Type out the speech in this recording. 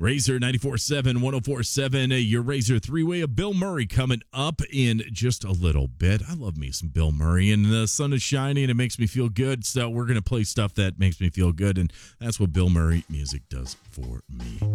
Razor 94.7, 104.7, your Razor three-way of Bill Murray coming up in just a little bit. I love me some Bill Murray, and the sun is shining, and it makes me feel good, so we're going to play stuff that makes me feel good, and that's what Bill Murray music does for me.